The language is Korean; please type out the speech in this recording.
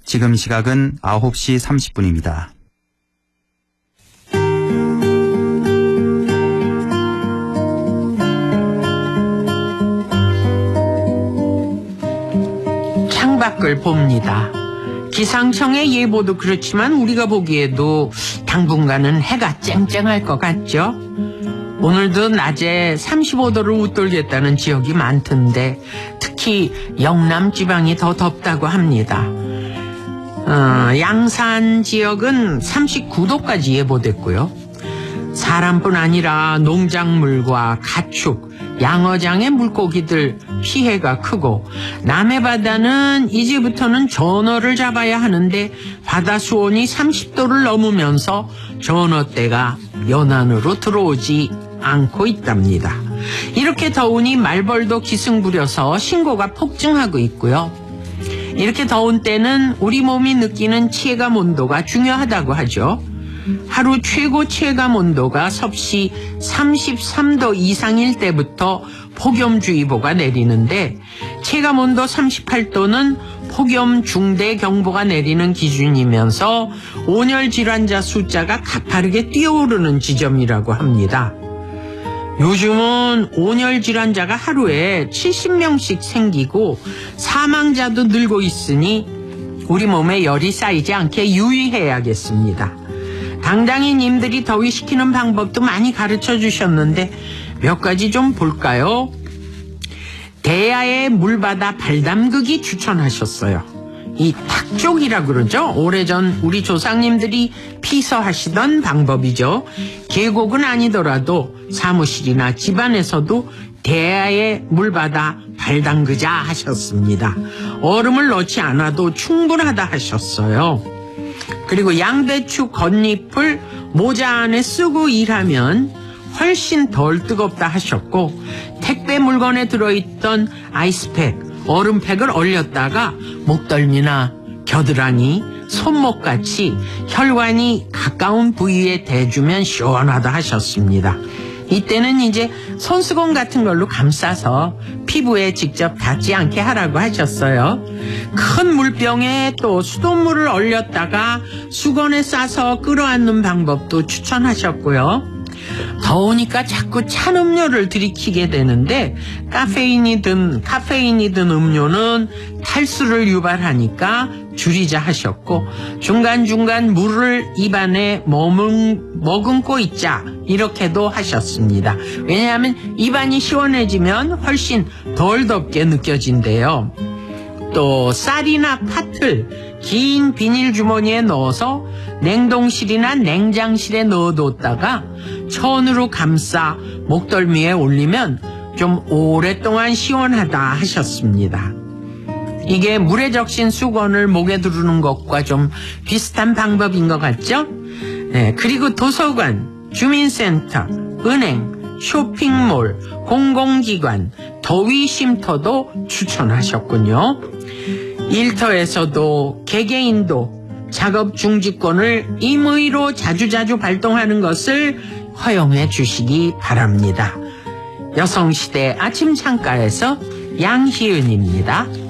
지금 시각은 9시 30분입니다. 창밖을 봅니다. 기상청의 예보도 그렇지만 우리가 보기에도 당분간은 해가 쨍쨍할 것 같죠? 오늘도 낮에 35도를 웃돌겠다는 지역이 많던데 특히 영남 지방이 더 덥다고 합니다. 양산 지역은 39도까지 예보됐고요. 사람뿐 아니라 농작물과 가축, 양어장의 물고기들 피해가 크고 남해 바다는 이제부터는 전어를 잡아야 하는데 바다 수온이 30도를 넘으면서 전어떼가 연안으로 들어오지 않고 있답니다. 이렇게 더우니 말벌도 기승부려서 신고가 폭증하고 있고요. 이렇게 더운 때는 우리 몸이 느끼는 체감 온도가 중요하다고 하죠. 하루 최고 체감 온도가 섭씨 33도 이상일 때부터 폭염주의보가 내리는데 체감 온도 38도는 폭염 중대 경보가 내리는 기준이면서 온열 질환자 숫자가 가파르게 뛰어오르는 지점이라고 합니다. 요즘은 온열 질환자가 하루에 70명씩 생기고 사망자도 늘고 있으니 우리 몸에 열이 쌓이지 않게 유의해야겠습니다. 당당히님들이 더위 식히는 방법도 많이 가르쳐 주셨는데 몇 가지 좀 볼까요? 대야의 물바다 발담그기 추천하셨어요. 이 탁족이라 그러죠. 오래전 우리 조상님들이 피서하시던 방법이죠. 계곡은 아니더라도 사무실이나 집안에서도 대야의 물바다 발담그자 하셨습니다. 얼음을 넣지 않아도 충분하다 하셨어요. 그리고 양배추 겉잎을 모자 안에 쓰고 일하면 훨씬 덜 뜨겁다 하셨고 택배 물건에 들어있던 아이스팩, 얼음팩을 얼렸다가 목덜미나 겨드랑이, 손목같이 혈관이 가까운 부위에 대주면 시원하다 하셨습니다. 이때는 이제 손수건 같은 걸로 감싸서 피부에 직접 닿지 않게 하라고 하셨어요. 큰 물병에 또 수돗물을 얼렸다가 수건에 싸서 끌어안는 방법도 추천하셨고요. 더우니까 자꾸 찬 음료를 들이키게 되는데 카페인이든 음료는 탈수를 유발하니까 줄이자 하셨고 중간중간 물을 입안에 머금고 있자 이렇게도 하셨습니다. 왜냐하면 입안이 시원해지면 훨씬 덜 덥게 느껴진대요. 또 쌀이나 팥을 긴 비닐 주머니에 넣어서 냉동실이나 냉장실에 넣어뒀다가 천으로 감싸 목덜미에 올리면 좀 오랫동안 시원하다 하셨습니다. 이게 물에 적신 수건을 목에 두르는 것과 좀 비슷한 방법인 것 같죠? 네, 그리고 도서관, 주민센터, 은행, 쇼핑몰, 공공기관, 더위쉼터도 추천하셨군요. 일터에서도 개개인도 작업 중지권을 임의로 자주자주 발동하는 것을 허용해 주시기 바랍니다. 여성시대 아침 창가에서 양희은입니다.